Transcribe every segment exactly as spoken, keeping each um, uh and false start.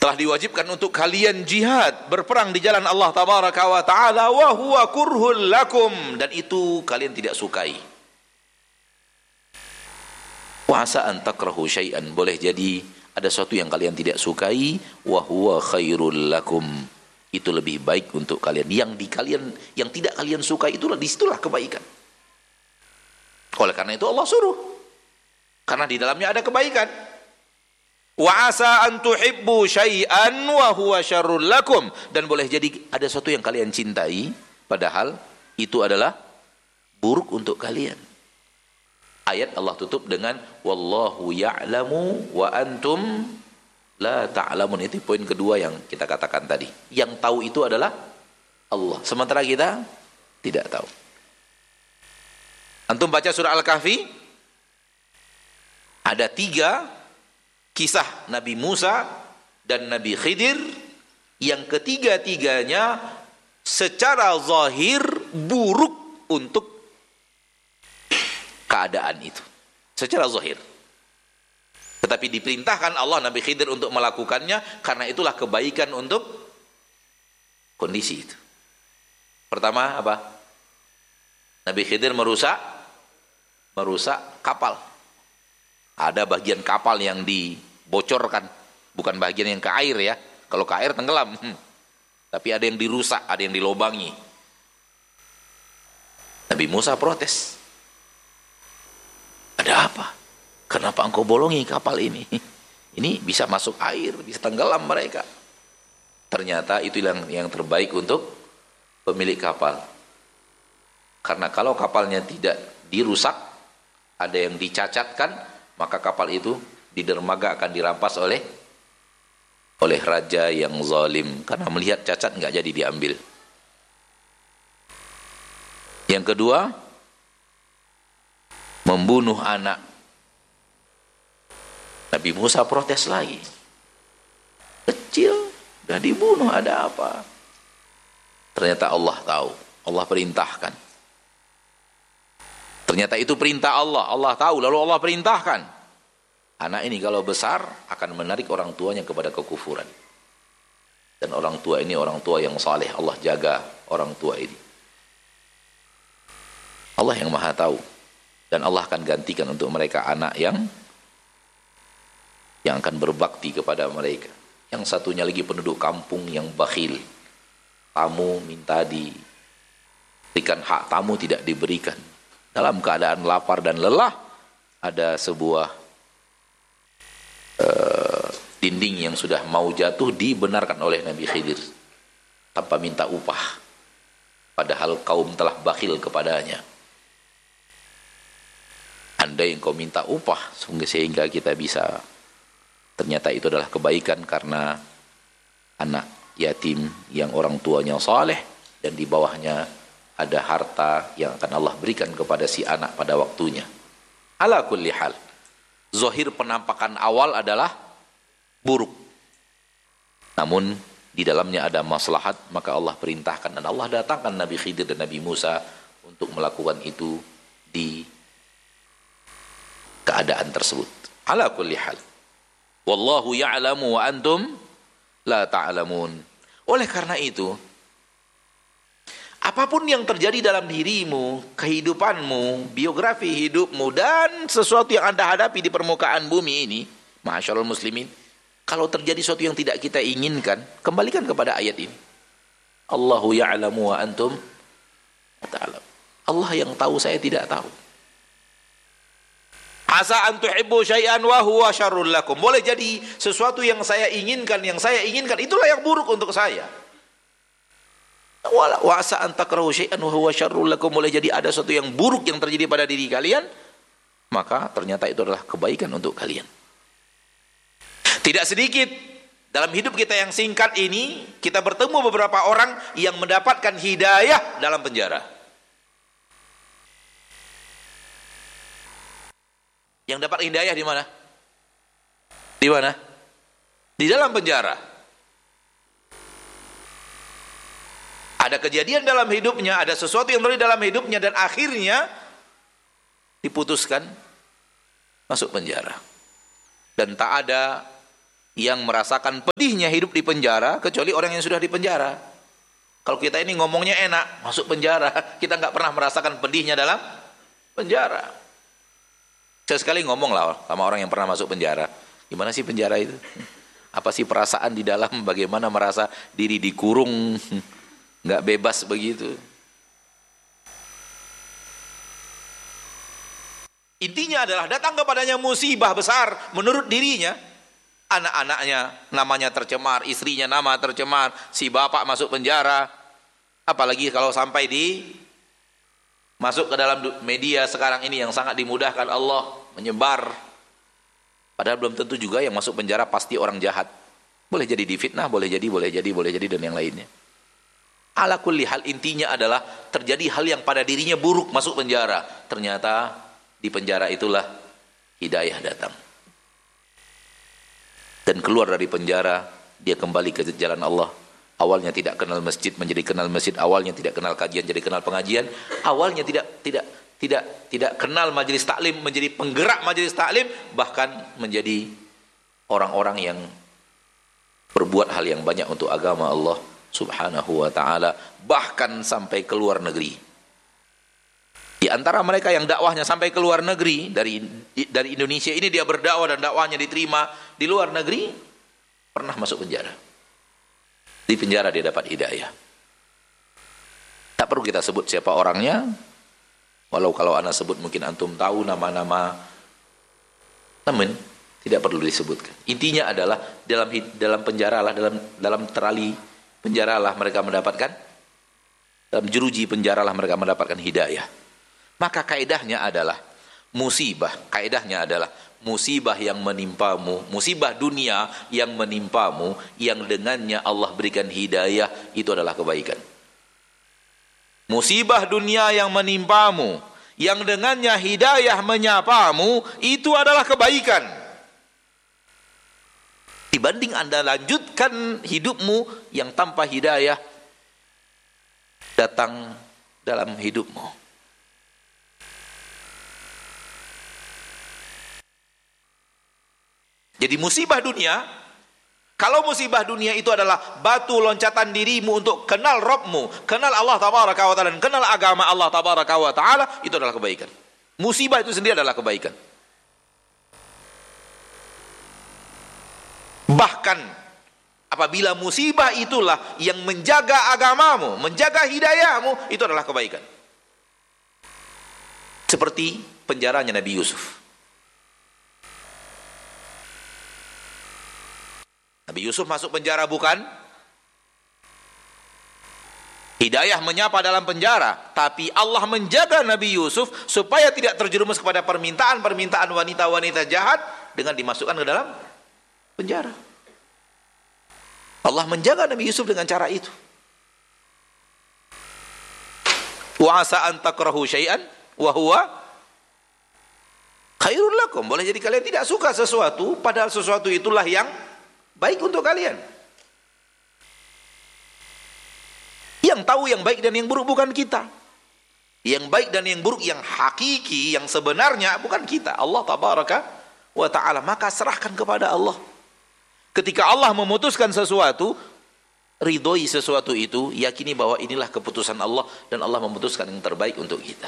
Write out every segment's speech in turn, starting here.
Telah diwajibkan untuk kalian jihad, berperang di jalan Allah tabaraka wa taala, wa huwa kurhul lakum, dan itu kalian tidak sukai. Wa asa an takrahu syai'an, boleh jadi ada sesuatu yang kalian tidak sukai, wa huwa khairul lakum, itu lebih baik untuk kalian. Yang di kalian yang tidak kalian sukai itulah, disitulah kebaikan. Oleh karena itu Allah suruh, karena di dalamnya ada kebaikan. Wa asa an tuhibbu syai'an wa huwa syarrul lakum, dan boleh jadi ada sesuatu yang kalian cintai padahal itu adalah buruk untuk kalian. Ayat Allah tutup dengan wallahu ya'lamu wa antum la ta'lamun. Itu poin kedua yang kita katakan tadi. Yang tahu itu adalah Allah, sementara kita tidak tahu. Antum baca surah Al-Kahfi, ada tiga kisah Nabi Musa dan Nabi Khidir yang ketiga-tiganya secara zahir buruk untuk keadaan itu, secara zahir. Tetapi diperintahkan Allah Nabi Khidir untuk melakukannya, karena itulah kebaikan untuk kondisi itu. Pertama apa? Nabi Khidir merusak merusak kapal. Ada bagian kapal yang dibocorkan, bukan bagian yang ke air ya. Kalau ke air tenggelam. Hmm. Tapi ada yang dirusak, ada yang dilobangi. Nabi Musa protes. Ada apa? Kenapa engkau bolongi kapal ini? Ini bisa masuk air, bisa tenggelam mereka. Ternyata itu yang, yang terbaik untuk pemilik kapal. Karena kalau kapalnya tidak dirusak, ada yang dicacatkan, maka kapal itu di dermaga akan dirampas oleh oleh raja yang zalim, karena melihat cacat nggak jadi diambil. Yang kedua, membunuh anak. Nabi Musa protes lagi. Kecil udah dibunuh, ada apa? Ternyata Allah tahu, Allah perintahkan. Ternyata itu perintah Allah, Allah tahu, lalu Allah perintahkan. Anak ini kalau besar akan menarik orang tuanya kepada kekufuran. Dan orang tua ini orang tua yang saleh, Allah jaga orang tua ini. Allah yang maha tahu. Dan Allah akan gantikan untuk mereka anak yang yang akan berbakti kepada mereka. Yang satunya lagi penduduk kampung yang bakhil. Tamu minta diberikan hak tamu, tidak diberikan. Dalam keadaan lapar dan lelah, ada sebuah uh, dinding yang sudah mau jatuh dibenarkan oleh Nabi Khidir tanpa minta upah, padahal kaum telah bakhil kepadanya. Andai engkau minta upah sehingga kita bisa, ternyata itu adalah kebaikan karena anak yatim yang orang tuanya saleh dan di bawahnya ada harta yang akan Allah berikan kepada si anak pada waktunya. Ala kulli hal, zahir penampakan awal adalah buruk, namun di dalamnya ada maslahat, maka Allah perintahkan dan Allah datangkan Nabi Khidir dan Nabi Musa untuk melakukan itu di keadaan tersebut. Ala kulli hal, wallahu ya'lamu wa antum la ta'lamun. Oleh karena itu, apapun yang terjadi dalam dirimu, kehidupanmu, biografi hidupmu, dan sesuatu yang Anda hadapi di permukaan bumi ini, ma'asyiral muslimin, kalau terjadi sesuatu yang tidak kita inginkan, kembalikan kepada ayat ini. Allahu ya'lamu wa antum la ta'lamun. Allah yang tahu, saya tidak tahu. Asa an tuhibbu syai'an wa huwa syarrul lakum. Boleh jadi sesuatu yang saya inginkan, yang saya inginkan itulah yang buruk untuk saya. Wa asa an takrahu syai'an wa huwa syarrul lakum. Boleh jadi ada sesuatu yang buruk yang terjadi pada diri kalian, maka ternyata itu adalah kebaikan untuk kalian. Tidak sedikit dalam hidup kita yang singkat ini, kita bertemu beberapa orang yang mendapatkan hidayah dalam penjara. Yang dapat hidayah di mana? Di mana? Di dalam penjara. Ada kejadian dalam hidupnya, ada sesuatu yang terjadi dalam hidupnya, dan akhirnya diputuskan masuk penjara. Dan tak ada yang merasakan pedihnya hidup di penjara kecuali orang yang sudah di penjara. Kalau kita ini ngomongnya enak, masuk penjara, kita nggak pernah merasakan pedihnya dalam penjara. Saya sekali ngomong lah sama orang yang pernah masuk penjara. Gimana sih penjara itu? Apa sih perasaan di dalam, bagaimana merasa diri dikurung, nggak bebas begitu. Intinya adalah datang kepadanya musibah besar menurut dirinya. Anak-anaknya namanya tercemar, istrinya nama tercemar, si bapak masuk penjara. Apalagi kalau sampai di masuk ke dalam media sekarang ini yang sangat dimudahkan Allah menyebar. Padahal belum tentu juga yang masuk penjara pasti orang jahat. Boleh jadi difitnah, boleh jadi, boleh jadi, boleh jadi dan yang lainnya. Ala kulli hal, intinya adalah terjadi hal yang pada dirinya buruk masuk penjara. Ternyata di penjara itulah hidayah datang. Dan keluar dari penjara, dia kembali ke jalan Allah. Awalnya tidak kenal masjid menjadi kenal masjid, awalnya tidak kenal kajian jadi kenal pengajian, awalnya tidak tidak tidak tidak kenal majelis taklim menjadi penggerak majelis taklim, bahkan menjadi orang-orang yang berbuat hal yang banyak untuk agama Allah Subhanahu wa taala, bahkan sampai ke luar negeri. Di antara mereka yang dakwahnya sampai ke luar negeri, dari dari Indonesia ini dia berdakwah dan dakwahnya diterima di luar negeri, pernah masuk penjara. Di penjara dia dapat hidayah. Tak perlu kita sebut siapa orangnya, walau kalau ana sebut mungkin antum tahu nama-nama, namun tidak perlu disebutkan. Intinya adalah dalam dalam penjara lah, dalam dalam terali penjara lah mereka mendapatkan, dalam jeruji penjara lah mereka mendapatkan hidayah. Maka kaidahnya adalah musibah, kaidahnya adalah musibah yang menimpamu, musibah dunia yang menimpamu, yang dengannya Allah berikan hidayah, itu adalah kebaikan. Musibah dunia yang menimpamu, yang dengannya hidayah menyapamu, itu adalah kebaikan. Dibanding Anda lanjutkan hidupmu yang tanpa hidayah datang dalam hidupmu. Jadi musibah dunia, kalau musibah dunia itu adalah batu loncatan dirimu untuk kenal Rabbmu, kenal Allah Tabaraka wa Ta'ala, dan kenal agama Allah Tabaraka wa Ta'ala, itu adalah kebaikan. Musibah itu sendiri adalah kebaikan. Bahkan apabila musibah itulah yang menjaga agamamu, menjaga hidayahmu, itu adalah kebaikan. Seperti penjaranya Nabi Yusuf. Nabi Yusuf masuk penjara bukan hidayah menyapa dalam penjara, tapi Allah menjaga Nabi Yusuf supaya tidak terjerumus kepada permintaan-permintaan wanita-wanita jahat dengan dimasukkan ke dalam penjara. Allah menjaga Nabi Yusuf dengan cara itu. Wa asa an takrahu syai'an wa huwa khairul lakum. Boleh jadi kalian tidak suka sesuatu, padahal sesuatu itulah yang baik untuk kalian. Yang tahu yang baik dan yang buruk bukan kita. Yang baik dan yang buruk, yang hakiki, yang sebenarnya bukan kita, Allah Tabaraka wa Ta'ala. Maka serahkan kepada Allah. Ketika Allah memutuskan sesuatu, ridhoi sesuatu itu, yakini bahwa inilah keputusan Allah dan Allah memutuskan yang terbaik untuk kita.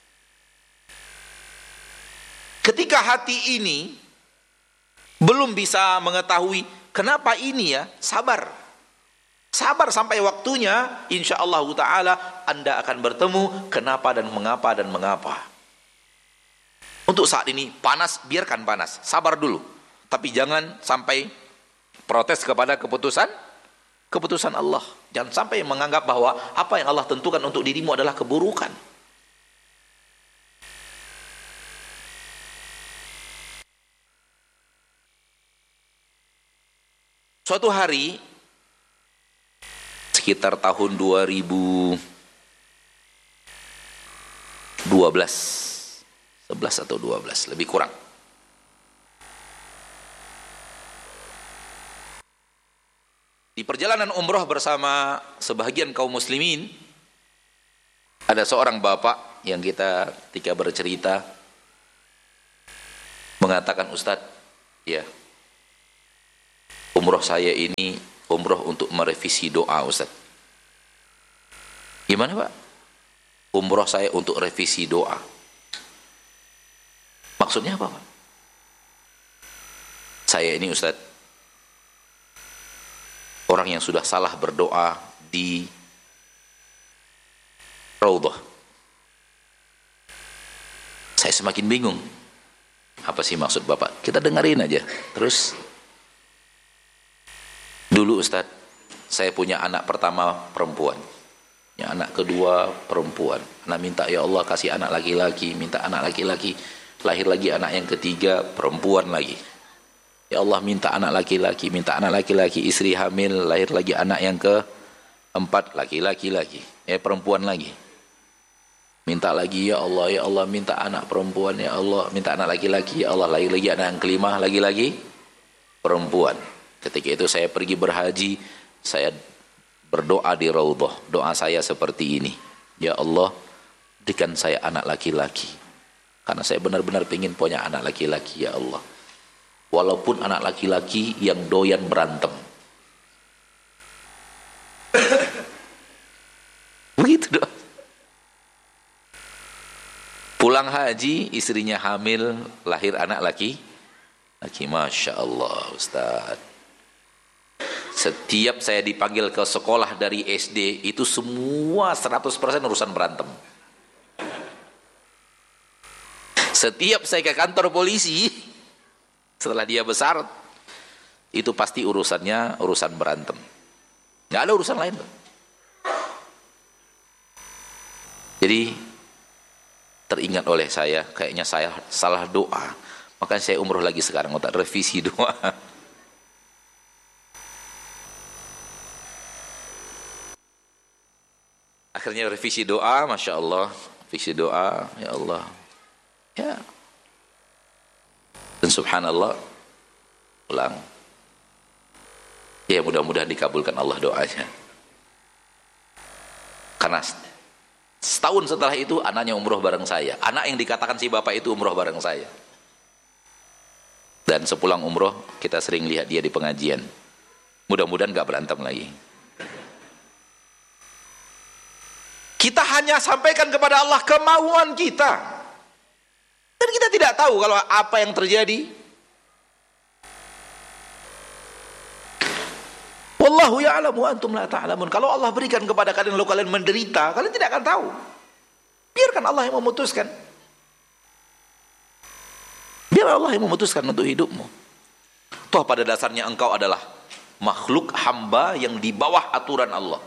Ketika hati ini belum bisa mengetahui kenapa ini ya, sabar. Sabar sampai waktunya, insyaallah ta'ala Anda akan bertemu kenapa dan mengapa dan mengapa. Untuk saat ini panas, biarkan panas, sabar dulu. Tapi jangan sampai protes kepada keputusan keputusan Allah. Jangan sampai menganggap bahwa apa yang Allah tentukan untuk dirimu adalah keburukan. Suatu hari sekitar tahun dua ribu dua belas, sebelas atau dua belas, lebih kurang. Di perjalanan umroh bersama sebahagian kaum muslimin, ada seorang bapak yang kita ketika bercerita mengatakan, Ustadz, ya, umroh saya ini umroh untuk merevisi doa, Ustaz. Gimana, Pak? Umroh saya untuk revisi doa. Maksudnya apa, Pak? Saya ini, Ustaz, orang yang sudah salah berdoa di Raudhah. Saya semakin bingung. Apa sih maksud Bapak? Kita dengerin aja. Terus, dulu Ustaz, saya punya anak pertama perempuan. Ya, anak kedua perempuan. Anak minta, ya Allah kasih anak laki-laki. Minta anak laki-laki. Lahir lagi anak yang ketiga, perempuan lagi. Ya Allah minta anak laki-laki. Minta anak laki-laki, istri hamil. Lahir lagi anak yang keempat, laki-laki lagi. Eh, perempuan lagi. Minta lagi, ya Allah, ya Allah minta anak perempuan, ya Allah minta anak laki-laki, ya Allah lahir lagi anak yang kelima, lagi-lagi perempuan. Ketika itu saya pergi berhaji, saya berdoa di Raudhah. Doa saya seperti ini, ya Allah berikan saya anak laki-laki, karena saya benar-benar ingin punya anak laki-laki, ya Allah. Walaupun anak laki-laki yang doyan berantem. Begitu doa. Pulang haji, istrinya hamil, lahir anak laki laki. Masya Allah, Ustaz. Setiap saya dipanggil ke sekolah dari S D, itu semua seratus persen urusan berantem. Setiap saya ke kantor polisi, setelah dia besar, itu pasti urusannya urusan berantem. Nggak ada urusan lain, Pak. Jadi teringat oleh saya, kayaknya saya salah doa, makanya saya umroh lagi sekarang untuk revisi doa. Akhirnya revisi doa, Masya Allah, revisi doa, ya Allah, ya, dan subhanallah, pulang, ya mudah-mudahan dikabulkan Allah doanya. Karena setahun setelah itu anaknya umroh bareng saya. Anak yang dikatakan si bapak itu umroh bareng saya. Dan sepulang umroh kita sering lihat dia di pengajian. Mudah-mudahan gak berantem lagi. Kita hanya sampaikan kepada Allah kemauan kita. Dan kita tidak tahu kalau apa yang terjadi. Wallahu ya'lamu wa antum la ta'lamun. Kalau Allah berikan kepada kalian lalu kalian menderita, kalian tidak akan tahu. Biarkan Allah yang memutuskan. Biar Allah yang memutuskan untuk hidupmu. Toh pada dasarnya engkau adalah makhluk hamba yang di bawah aturan Allah.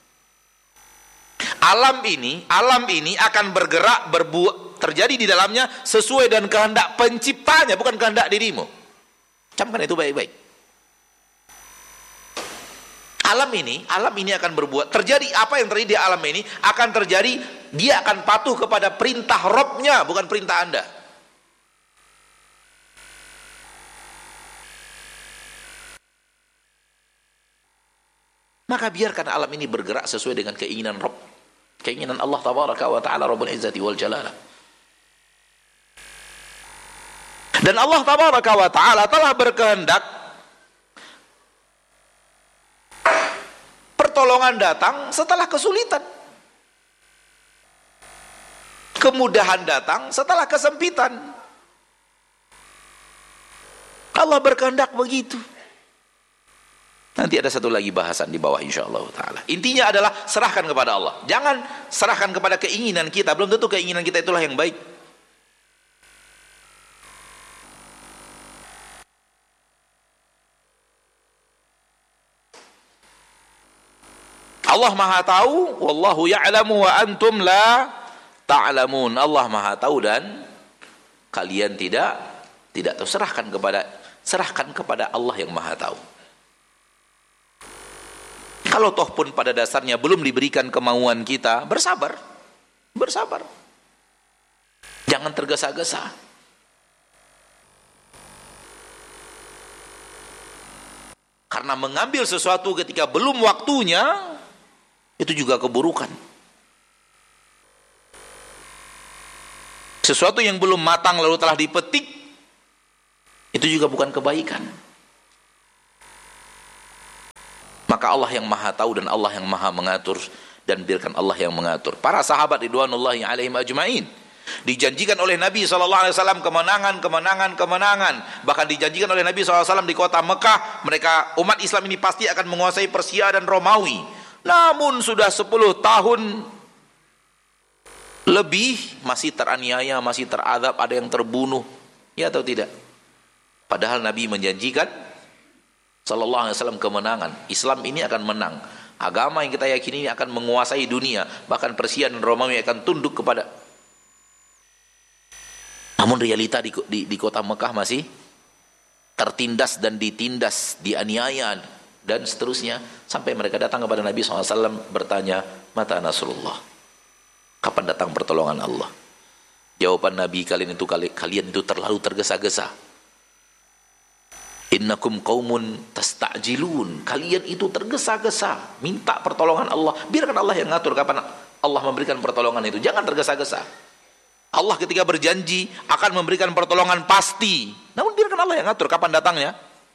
Alam ini, alam ini akan bergerak, berbuat, terjadi di dalamnya sesuai dengan kehendak penciptanya, bukan kehendak dirimu. Camkan itu baik-baik. Alam ini, alam ini akan berbuat, terjadi apa yang terjadi di alam ini akan terjadi, dia akan patuh kepada perintah Robnya, bukan perintah Anda. Maka biarkan alam ini bergerak sesuai dengan keinginan Rob, keinginan Allah Tabaraka wa Ta'ala Rabbul Izzati wal Jalalah. Dan Allah Tabaraka wa Ta'ala telah berkehendak pertolongan datang setelah kesulitan, kemudahan datang setelah kesempitan. Allah berkehendak begitu. Nanti ada satu lagi bahasan di bawah insyaallah taala. Intinya adalah serahkan kepada Allah. Jangan serahkan kepada keinginan kita. Belum tentu keinginan kita itulah yang baik. Allah Maha tahu, wallahu ya'lamu wa antum la ta'lamun. Allah Maha tahu dan kalian tidak tidak tahu. Serahkan kepada serahkan kepada Allah yang Maha tahu. Kalau toh pun pada dasarnya belum diberikan kemauan kita, bersabar. Bersabar. Jangan tergesa-gesa. Karena mengambil sesuatu ketika belum waktunya, itu juga keburukan. Sesuatu yang belum matang lalu telah dipetik, itu juga bukan kebaikan. Maka Allah yang maha tahu dan Allah yang maha mengatur, dan biarkan Allah yang mengatur. Para sahabat ridwanullahi alaihim ajma'in dijanjikan oleh Nabi shallallahu alaihi wasallam kemenangan, kemenangan, kemenangan. Bahkan dijanjikan oleh Nabi shallallahu alaihi wasallam di kota Mekah, mereka umat Islam ini pasti akan menguasai Persia dan Romawi. Namun sudah sepuluh tahun lebih masih teraniaya, masih teradab, ada yang terbunuh. Ya atau tidak? Padahal Nabi menjanjikan sallallahu alaihi wasallam kemenangan. Islam ini akan menang. Agama yang kita yakini ini akan menguasai dunia. Bahkan Persia dan Romawi akan tunduk kepada. Namun realita di, di, di kota Mekah masih tertindas dan ditindas, dianiaya dan seterusnya. Sampai mereka datang kepada Nabi shallallahu alaihi wasallam bertanya, mata nasrullah? Kapan datang pertolongan Allah? Jawaban Nabi, kalian itu kalian itu terlalu tergesa-gesa. Innakum qaumun tasta'jilun. Kalian itu tergesa-gesa minta pertolongan Allah. Biarkan Allah yang ngatur kapan Allah memberikan pertolongan itu. Jangan tergesa-gesa. Allah ketika berjanji akan memberikan pertolongan pasti. Namun biarkan Allah yang ngatur kapan datangnya.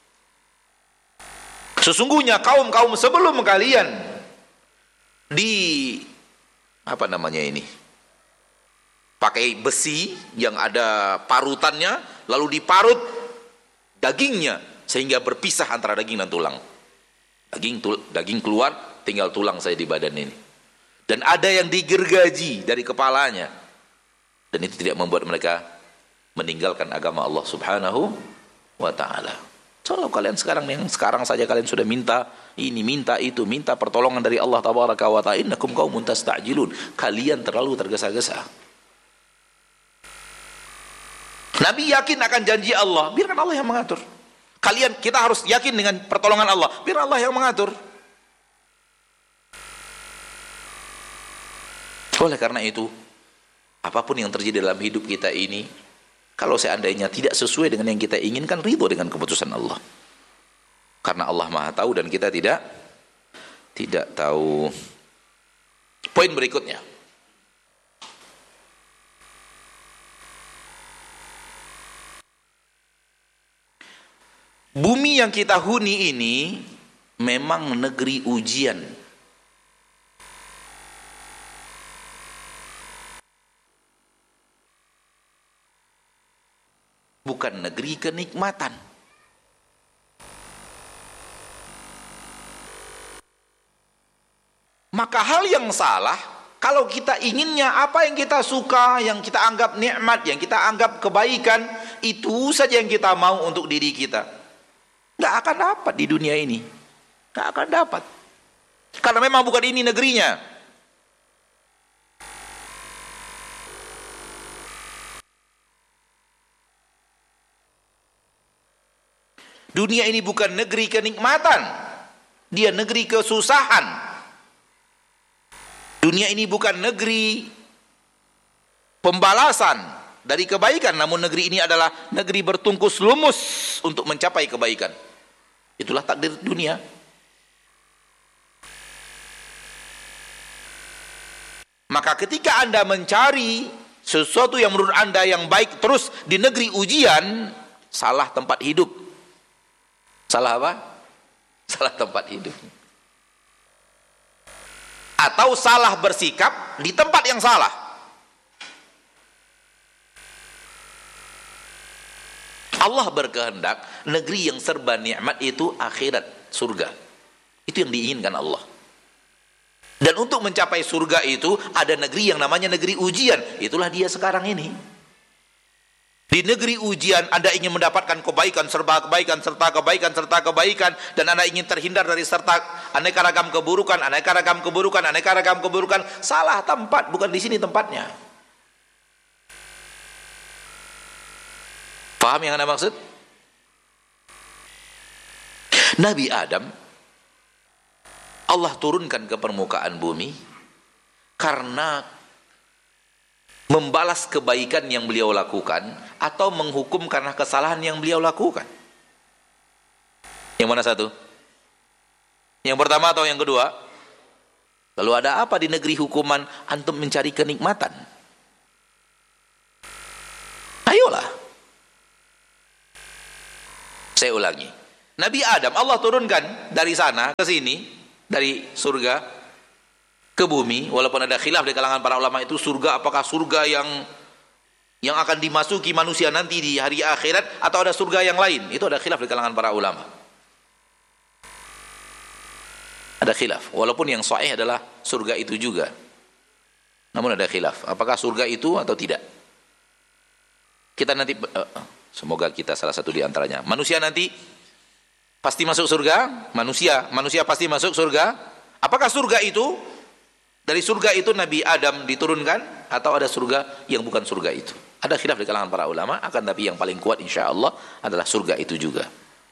Sesungguhnya kaum-kaum sebelum kalian di apa namanya ini? Pakai besi yang ada parutannya, lalu diparut dagingnya sehingga berpisah antara daging dan tulang. Daging tul, daging keluar, tinggal tulang saya di badan ini. Dan ada yang digergaji dari kepalanya. Dan itu tidak membuat mereka meninggalkan agama Allah Subhanahu wa taala. Kalau kalian sekarang yang sekarang saja kalian sudah minta ini, minta itu, minta pertolongan dari Allah tabaraka wa ta'ala, innakum qaumun tasta'jilun. Kalian terlalu tergesa-gesa. Nabi yakin akan janji Allah, biarkan Allah yang mengatur. Kalian, kita harus yakin dengan pertolongan Allah, biar Allah yang mengatur. Oleh karena itu, apapun yang terjadi dalam hidup kita ini, kalau seandainya tidak sesuai dengan yang kita inginkan, ridho dengan keputusan Allah. Karena Allah Maha tahu dan kita tidak tidak tahu. Poin berikutnya. Bumi yang kita huni ini memang negeri ujian. Bukan negeri kenikmatan. Maka hal yang salah kalau kita inginnya apa yang kita suka, yang kita anggap nikmat, yang kita anggap kebaikan, itu saja yang kita mau untuk diri kita. Nggak akan dapat di dunia ini. Nggak akan dapat. Karena memang bukan ini negerinya. Dunia ini bukan negeri kenikmatan. Dia negeri kesusahan. Dunia ini bukan negeri pembalasan dari kebaikan. Namun negeri ini adalah negeri bertungkus lumus untuk mencapai kebaikan. Itulah takdir dunia. Maka ketika Anda mencari sesuatu yang menurut Anda yang baik terus di negeri ujian, salah tempat hidup. Salah apa? Salah tempat hidup. Atau salah bersikap di tempat yang salah. Allah berkehendak negeri yang serba nikmat itu akhirat, surga. Itu yang diinginkan Allah. Dan untuk mencapai surga itu ada negeri yang namanya negeri ujian. Itulah dia sekarang ini. Di negeri ujian Anda ingin mendapatkan kebaikan, serba kebaikan, serta kebaikan, serta kebaikan. Dan Anda ingin terhindar dari serta aneka ragam keburukan, aneka ragam keburukan, aneka ragam keburukan. Salah tempat, bukan di sini tempatnya. Paham yang Anda maksud? Nabi Adam Allah turunkan ke permukaan bumi karena membalas kebaikan yang beliau lakukan atau menghukum karena kesalahan yang beliau lakukan. Yang mana satu? Yang pertama atau yang kedua? Lalu ada apa di negeri hukuman antum mencari kenikmatan? Ayolah. Saya ulangi. Nabi Adam Allah turunkan dari sana ke sini, dari surga ke bumi. Walaupun ada khilaf di kalangan para ulama itu surga apakah surga yang yang akan dimasuki manusia nanti di hari akhirat atau ada surga yang lain. Itu ada khilaf di kalangan para ulama. Ada khilaf. Walaupun yang sahih adalah surga itu juga. Namun ada khilaf. Apakah surga itu atau tidak? Kita nanti, uh, semoga kita salah satu di antaranya. Manusia nanti pasti masuk surga. Manusia, manusia pasti masuk surga. Apakah surga itu? Dari surga itu Nabi Adam diturunkan atau ada surga yang bukan surga itu? Ada khilaf di kalangan para ulama, akan tapi yang paling kuat insya Allah adalah surga itu juga.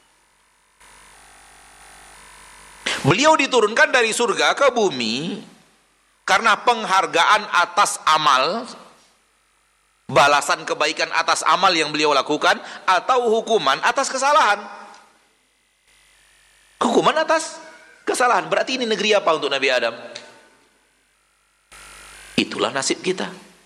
Beliau diturunkan dari surga ke bumi karena penghargaan atas amal, balasan kebaikan atas amal yang beliau lakukan, atau hukuman atas kesalahan. Hukuman atas kesalahan. Berarti ini negeri apa untuk Nabi Adam? Itulah nasib kita.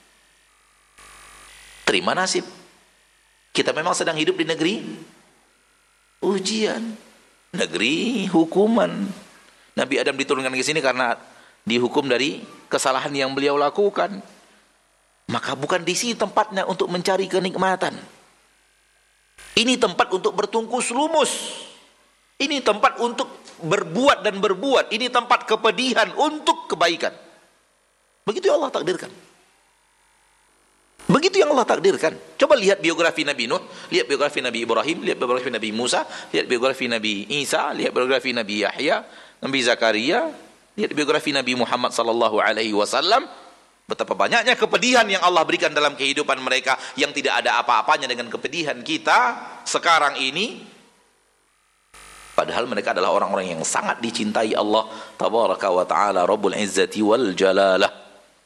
Terima nasib. Kita memang sedang hidup di negeri ujian, negeri hukuman. Nabi Adam diturunkan ke sini karena dihukum dari kesalahan yang beliau lakukan. Maka bukan di sini tempatnya untuk mencari kenikmatan. Ini tempat untuk bertungkus lumus. Ini tempat untuk berbuat dan berbuat. Ini tempat kepedihan untuk kebaikan. Begitu yang Allah takdirkan. Begitu yang Allah takdirkan. Coba lihat biografi Nabi Nuh, lihat biografi Nabi Ibrahim, lihat biografi Nabi Musa, lihat biografi Nabi Isa, lihat biografi Nabi Yahya, Nabi Zakaria, lihat biografi Nabi Muhammad sallallahu alaihi wasallam. Betapa banyaknya kepedihan yang Allah berikan dalam kehidupan mereka yang tidak ada apa-apanya dengan kepedihan kita sekarang ini. Padahal mereka adalah orang-orang yang sangat dicintai Allah tabaraka wa ta'ala Rabbul Izzati wal Jalalah.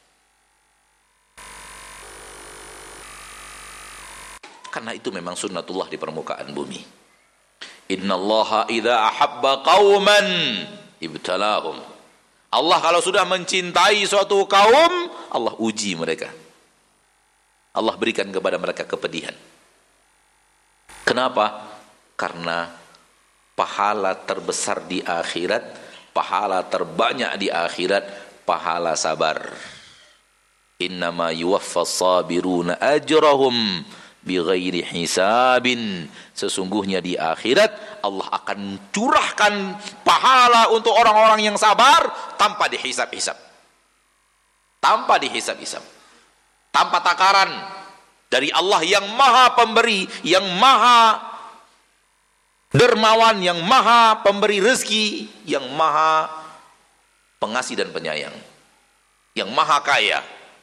Karena itu memang sunnatullah di permukaan bumi. Innallaha idza ahabba qauman ibtalahum. Allah kalau sudah mencintai suatu kaum, Allah uji mereka. Allah berikan kepada mereka kepedihan. Kenapa? Karena pahala terbesar di akhirat, pahala terbanyak di akhirat, pahala sabar. Innama yuwaffas sabiruna ajrahum bighairi hisabin. Sesungguhnya di akhirat Allah akan curahkan pahala untuk orang-orang yang sabar tanpa dihisab-hisab, tanpa dihisab-hisab, tanpa takaran dari Allah yang maha pemberi, yang maha dermawan, yang maha pemberi rezeki, yang maha pengasih dan penyayang, yang maha kaya.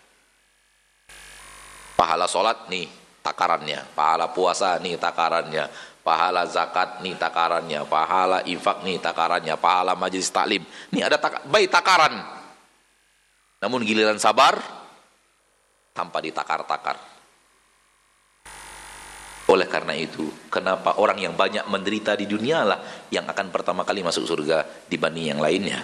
Pahala sholat nih takarannya, pahala puasa nih takarannya, pahala zakat nih takarannya, pahala infak nih takarannya, pahala majelis taklim nih ada tak baik takaran. Namun giliran sabar tanpa ditakar-takar. Oleh karena itu, kenapa orang yang banyak menderita di dunia lah yang akan pertama kali masuk surga dibanding yang lainnya.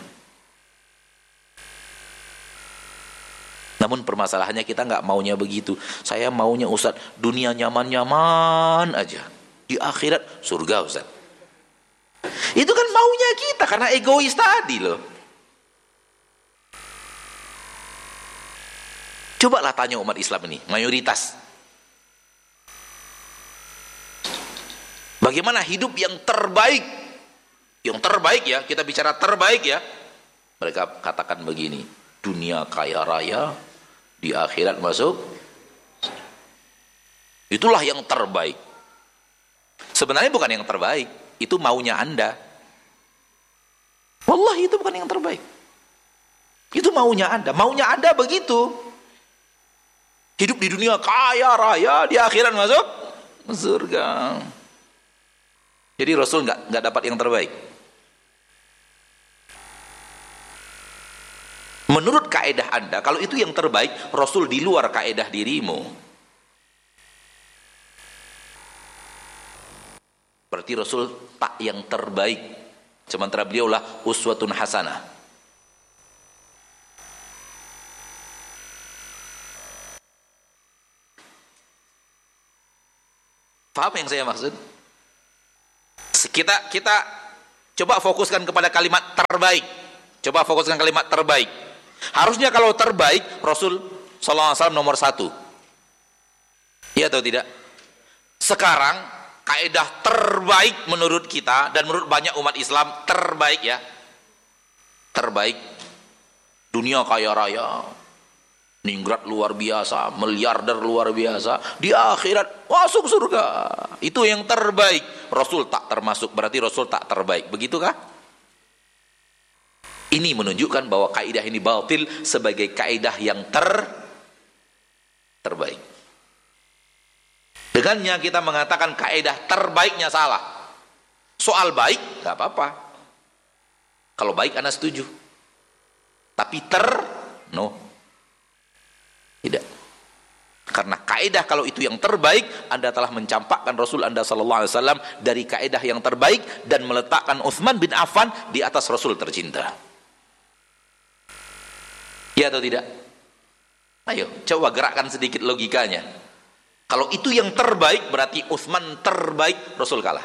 Namun permasalahannya kita nggak maunya begitu. Saya maunya Ustaz, dunia nyaman-nyaman aja. Di akhirat surga Ustaz. Itu kan maunya kita karena egois tadi loh. Cobalah tanya umat Islam ini, mayoritas. Bagaimana hidup yang terbaik? Yang terbaik ya, kita bicara terbaik ya. Mereka katakan begini, dunia kaya raya, di akhirat masuk, itulah yang terbaik. Sebenarnya bukan yang terbaik, itu maunya Anda. Wallahi itu bukan yang terbaik. Itu maunya Anda, maunya Anda begitu. Hidup di dunia kaya raya, di akhirat masuk surga. Jadi Rasul nggak nggak dapat yang terbaik. Menurut kaedah Anda, kalau itu yang terbaik, Rasul di luar kaedah dirimu. Berarti Rasul tak yang terbaik. Sementara beliaulah uswatun hasanah. Paham yang saya maksud? Kita kita coba fokuskan kepada kalimat terbaik. Coba fokuskan kalimat terbaik. Harusnya kalau terbaik Rasul sallallahu alaihi wasallam nomor satu. Iya atau tidak? Sekarang kaidah terbaik menurut kita dan menurut banyak umat Islam terbaik ya. Terbaik dunia kaya raya, ningrat luar biasa, miliarder luar biasa, di akhirat masuk surga. Itu yang terbaik. Rasul tak termasuk, berarti Rasul tak terbaik. Begitukah? Ini menunjukkan bahwa kaidah ini batil sebagai kaidah yang ter terbaik. Dengannya kita mengatakan kaidah terbaiknya salah. Soal baik gak apa-apa. Kalau baik Anda setuju. Tapi ter no. Tidak. Karena kaidah kalau itu yang terbaik, Anda telah mencampakkan Rasul Anda sallallahu alaihi wasallam dari kaidah yang terbaik dan meletakkan Utsman bin Affan di atas Rasul tercinta. Ya atau tidak? Ayo, coba gerakkan sedikit logikanya. Kalau itu yang terbaik, berarti Utsman terbaik, Rasul kalah.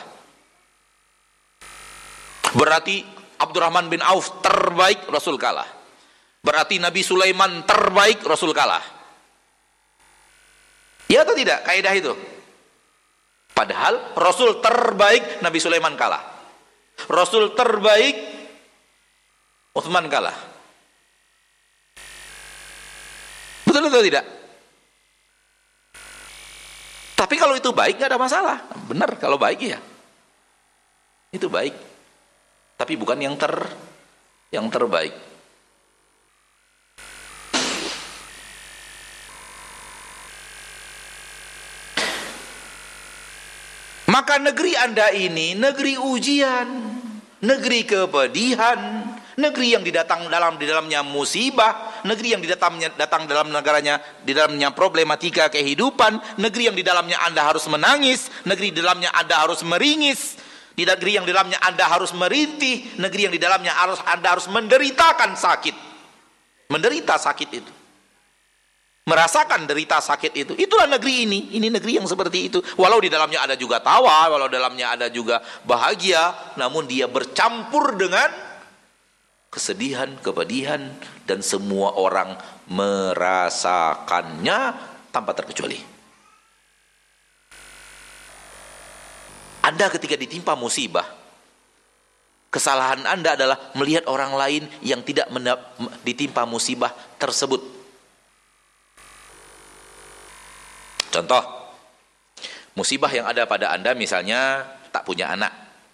Berarti Abdurrahman bin Auf terbaik, Rasul kalah. Berarti Nabi Sulaiman terbaik, Rasul kalah. Ya atau tidak kaidah itu? Padahal Rasul terbaik, Nabi Sulaiman kalah. Rasul terbaik, Utsman kalah. Betul atau tidak? Tapi kalau itu baik nggak ada masalah. Benar kalau baik ya. Itu baik. Tapi bukan yang ter yang terbaik. Maka negeri Anda ini negeri ujian, negeri kepedihan, negeri yang didatang dalam di dalamnya musibah, negeri yang didatangnya datang dalam negaranya di dalamnya problematika kehidupan, negeri yang di dalamnya Anda harus menangis, negeri di dalamnya Anda harus meringis, di negeri yang di dalamnya Anda harus merintih, negeri yang di dalamnya harus Anda harus menderitakan sakit. Menderita sakit itu. Merasakan derita sakit itu. Itulah negeri ini. Ini negeri yang seperti itu. Walau di dalamnya ada juga tawa, walau di dalamnya ada juga bahagia, namun dia bercampur dengan kesedihan, kepedihan, dan semua orang merasakannya tanpa terkecuali. Anda ketika ditimpa musibah, kesalahan Anda adalah melihat orang lain yang tidak ditimpa musibah tersebut. Contoh, musibah yang ada pada Anda misalnya tak punya anak.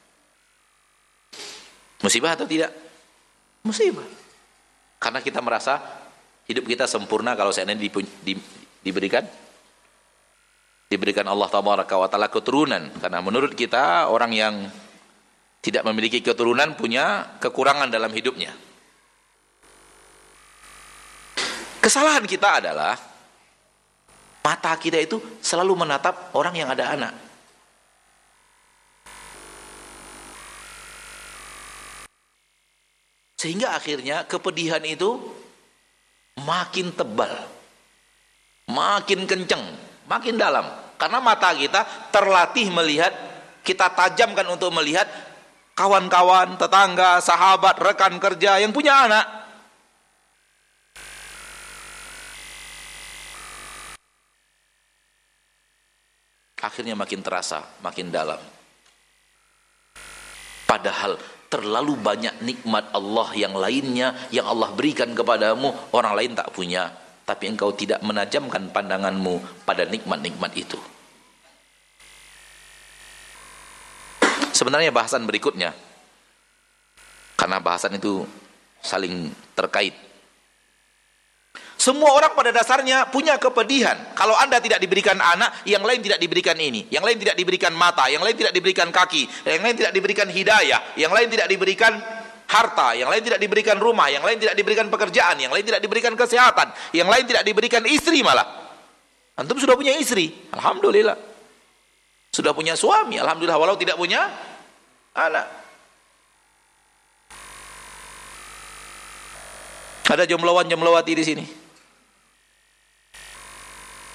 Musibah atau tidak? Musibah. Karena kita merasa hidup kita sempurna kalau seandainya di, di, diberikan diberikan Allah Tabaraka wa Ta'ala keturunan. Karena menurut kita orang yang tidak memiliki keturunan punya kekurangan dalam hidupnya. Kesalahan kita adalah mata kita itu selalu menatap orang yang ada anak. Sehingga akhirnya kepedihan itu makin tebal, makin kenceng, makin dalam. Karena mata kita terlatih melihat, kita tajamkan untuk melihat kawan-kawan, tetangga, sahabat, rekan kerja yang punya anak. Akhirnya makin terasa, makin dalam. Padahal terlalu banyak nikmat Allah yang lainnya yang Allah berikan kepadamu, orang lain tak punya, tapi engkau tidak menajamkan pandanganmu pada nikmat-nikmat itu. Sebenarnya bahasan berikutnya, karena bahasan itu saling terkait. Semua orang pada dasarnya punya kepedihan. Kalau Anda tidak diberikan anak, yang lain tidak diberikan ini, yang lain tidak diberikan mata, yang lain tidak diberikan kaki, yang lain tidak diberikan hidayah, yang lain tidak diberikan harta, yang lain tidak diberikan rumah, yang lain tidak diberikan pekerjaan, yang lain tidak diberikan kesehatan, yang lain tidak diberikan istri malah. Antum sudah punya istri, alhamdulillah. Sudah punya suami, alhamdulillah, walau tidak punya anak. Ada jomblowan-jomblowati di sini.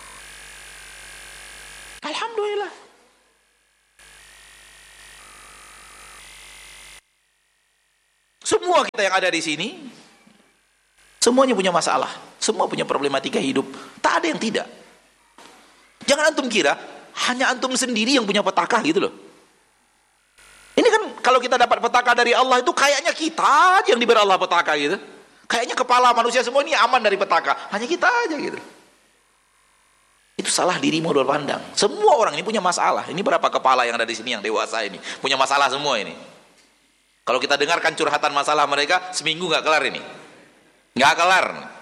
Alhamdulillah. yang ada di sini semuanya punya masalah, semua punya problematika hidup, tak ada yang tidak. Jangan antum kira hanya antum sendiri yang punya petaka gitu loh. Ini kan kalau kita dapat petaka dari Allah itu kayaknya kita aja yang diberi Allah petaka gitu. Kayaknya kepala manusia semua ini aman dari petaka, hanya kita aja gitu. Itu salah diri modal pandang. Semua orang ini punya masalah. Ini berapa kepala yang ada di sini yang dewasa ini punya masalah semua ini. Kalau kita dengarkan curhatan masalah mereka seminggu nggak kelar ini, nggak kelar.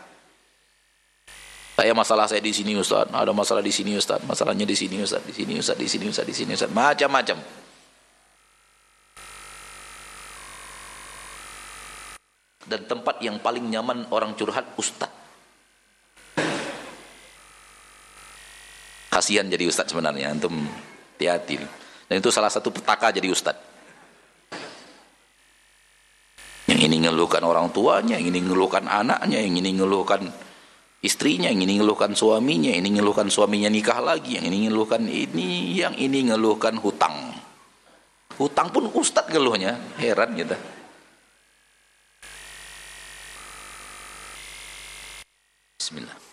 Saya masalah saya di sini Ustaz, ada masalah di sini Ustaz, masalahnya di sini Ustaz, di sini Ustaz, di sini Ustaz, di sini Ustaz, macam-macam. Dan tempat yang paling nyaman orang curhat Ustaz. Kasihan jadi Ustaz sebenarnya, antum hati-hati. Dan itu salah satu petaka jadi Ustaz. Yang ini ngeluhkan orang tuanya, yang ini ngeluhkan anaknya, yang ini ngeluhkan istrinya, yang ini ngeluhkan suaminya, yang ini ngeluhkan suaminya nikah lagi, yang ini ngeluhkan ini, yang ini ngeluhkan hutang. Hutang pun Ustaz ngeluhnya, heran kita. Bismillah.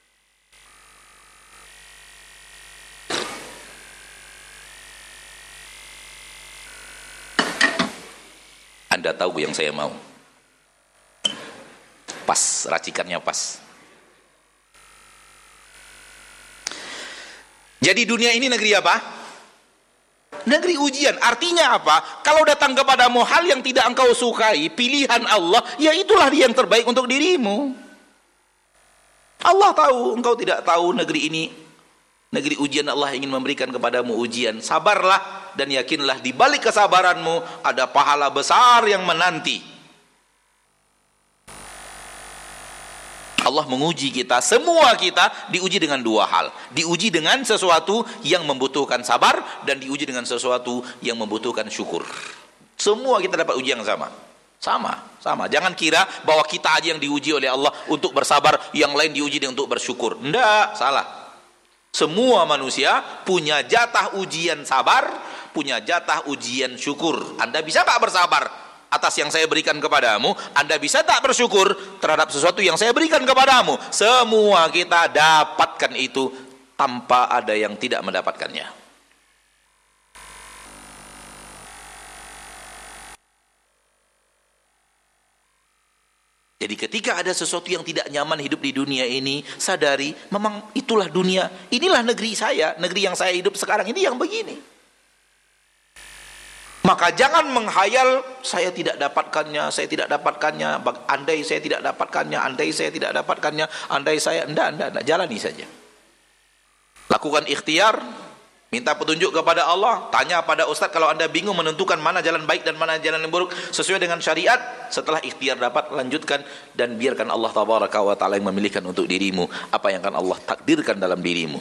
Anda tahu yang saya mau. Pas, racikannya pas. Jadi dunia ini negeri apa? Negeri ujian. Artinya apa? Kalau datang kepadamu hal yang tidak engkau sukai, pilihan Allah, ya itulah dia yang terbaik untuk dirimu. Allah tahu, engkau tidak tahu negeri ini negeri ujian. Allah ingin memberikan kepadamu ujian. Sabarlah dan yakinlah di balik kesabaranmu ada pahala besar yang menanti. Allah menguji kita, semua kita diuji dengan dua hal. Diuji dengan sesuatu yang membutuhkan sabar dan diuji dengan sesuatu yang membutuhkan syukur. Semua kita dapat uji yang sama. Sama, sama. Jangan kira bahwa kita aja yang diuji oleh Allah untuk bersabar, yang lain diuji untuk bersyukur. Enggak, salah. Semua manusia punya jatah ujian sabar, punya jatah ujian syukur. Anda bisa tak bersabar atas yang saya berikan kepadamu? Anda bisa tak bersyukur terhadap sesuatu yang saya berikan kepadamu? Semua kita dapatkan itu tanpa ada yang tidak mendapatkannya. Jadi ketika ada sesuatu yang tidak nyaman hidup di dunia ini, sadari memang itulah dunia. Inilah negeri saya, negeri yang saya hidup sekarang ini yang begini. Maka jangan menghayal saya tidak dapatkannya, saya tidak dapatkannya, andai saya tidak dapatkannya, andai saya tidak dapatkannya, andai saya, enggak, enggak, enggak, jalani saja. Lakukan ikhtiar, minta petunjuk kepada Allah, tanya pada ustaz kalau Anda bingung menentukan mana jalan baik dan mana jalan yang buruk sesuai dengan syariat. Setelah ikhtiar dapat, lanjutkan dan biarkan Allah tabaraka wa taala yang memilihkan untuk dirimu apa yang akan Allah takdirkan dalam dirimu.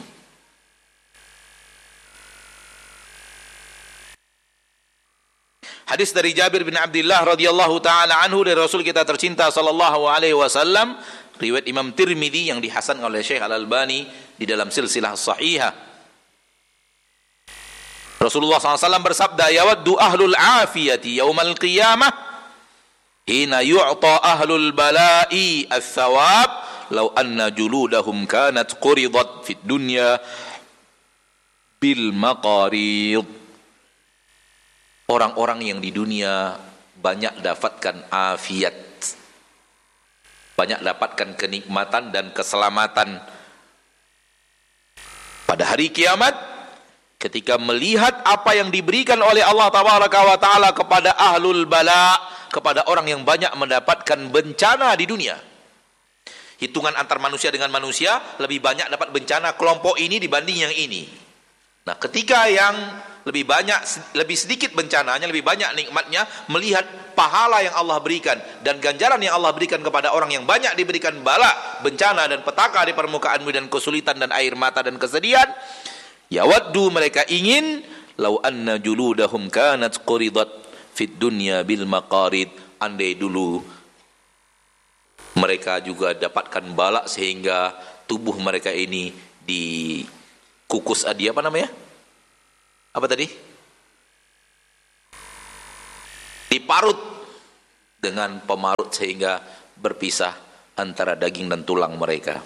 Hadis dari Jabir bin Abdullah radhiyallahu taala anhu dari Rasul kita tercinta sallallahu alaihi wasallam, riwayat Imam Tirmidzi yang dihasankan oleh Syekh Al-Albani di dalam silsilah sahihah. Rasulullah sallallahu alaihi wasallam bersabda, yawaddu ahlul afiyati yaumal qiyamah hina yu'ta ahlul bala'i ats-tsawab law anna juludahum kanat quridat fid dunya bil maqarid. Orang-orang yang di dunia banyak dapatkan afiat, banyak dapatkan kenikmatan dan keselamatan, pada hari kiamat ketika melihat apa yang diberikan oleh Allah tabaraka wa taala kepada ahlul bala, kepada orang yang banyak mendapatkan bencana di dunia. Hitungan antar manusia dengan manusia, lebih banyak dapat bencana kelompok ini dibanding yang ini. Nah, ketika yang lebih banyak, lebih sedikit bencananya, lebih banyak nikmatnya, melihat pahala yang Allah berikan dan ganjaran yang Allah berikan kepada orang yang banyak diberikan bala, bencana dan petaka di permukaan bumi dan kesulitan dan air mata dan kesedihan, yawaddu, mereka ingin, law anna juludahum kanat quridat fid dunya bil maqarid, andai dulu mereka juga dapatkan bala sehingga tubuh mereka ini dikukus, adi apa namanya? Apa tadi? Diparut dengan pemarut sehingga berpisah antara daging dan tulang mereka.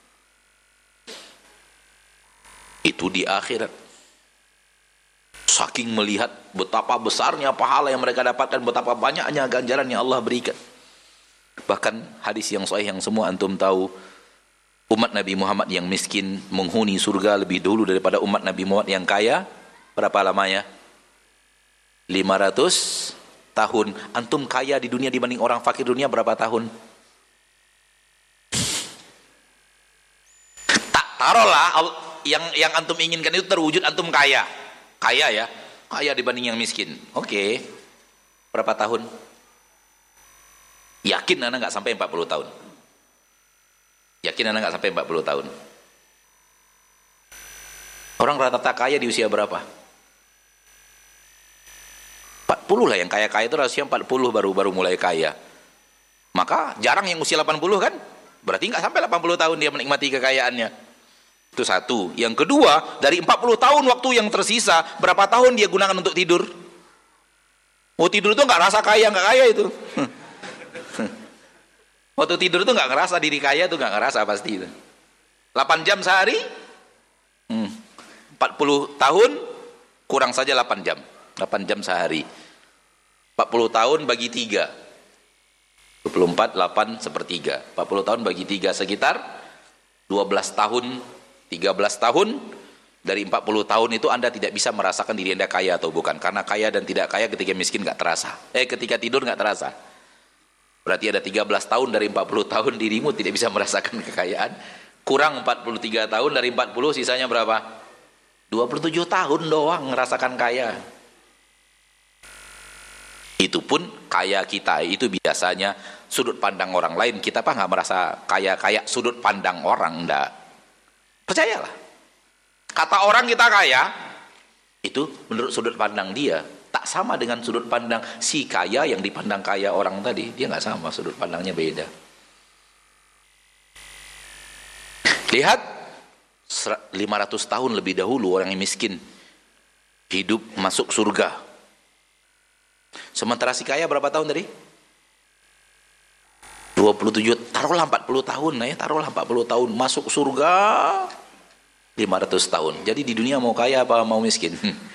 Itu di akhirat. Saking melihat betapa besarnya pahala yang mereka dapatkan, betapa banyaknya ganjaran yang Allah berikan. Bahkan hadis yang sahih yang semua antum tahu, umat Nabi Muhammad yang miskin menghuni surga lebih dulu daripada umat Nabi Muhammad yang kaya. Berapa lamanya? lima ratus tahun. Antum kaya di dunia dibanding orang fakir dunia berapa tahun? Tak taruhlah yang yang antum inginkan itu terwujud, antum kaya. Kaya ya, kaya dibanding yang miskin. Oke. Berapa tahun? Yakin anak nggak sampai empat puluh tahun? Yakin anak nggak sampai empat puluh tahun? Orang rata-rata kaya di usia berapa? empat puluh lah, yang kaya-kaya itu rasanya empat puluh baru baru mulai kaya. Maka jarang yang usia delapan puluh kan? Berarti nggak sampai delapan puluh tahun dia menikmati kekayaannya. Itu satu. Yang kedua, dari empat puluh tahun waktu yang tersisa, berapa tahun dia gunakan untuk tidur? Oh, tidur itu nggak rasa kaya, nggak kaya itu. Waktu tidur itu nggak ngerasa diri kaya, itu nggak ngerasa pasti itu. delapan jam sehari, hmm. empat puluh tahun kurang saja delapan jam. delapan jam sehari. empat puluh tahun bagi tiga. dua puluh empat, delapan, sepertiga. empat puluh tahun bagi tiga sekitar dua belas tahun, tiga belas tahun. Dari empat puluh tahun itu Anda tidak bisa merasakan diri Anda kaya atau bukan. Karena kaya dan tidak kaya ketika miskin nggak terasa. Eh, ketika tidur nggak terasa. Berarti ada tiga belas tahun dari empat puluh tahun dirimu tidak bisa merasakan kekayaan. Kurang empat puluh tiga tahun dari empat puluh, sisanya berapa? dua puluh tujuh tahun doang ngerasakan kaya. Itu pun kaya kita itu biasanya sudut pandang orang lain. Kita apa nggak merasa kaya-kaya sudut pandang orang, enggak. Percayalah. Kata orang kita kaya, itu menurut sudut pandang dia. Tak sama dengan sudut pandang si kaya yang dipandang kaya orang tadi. Dia nggak sama, sudut pandangnya beda. Lihat, lima ratus tahun lebih dahulu orang yang miskin hidup masuk surga. Sementara si kaya berapa tahun tadi? dua puluh tujuh, taruhlah empat puluh tahun ya, taruhlah empat puluh tahun masuk surga lima ratus tahun. Jadi di dunia mau kaya apa mau miskin?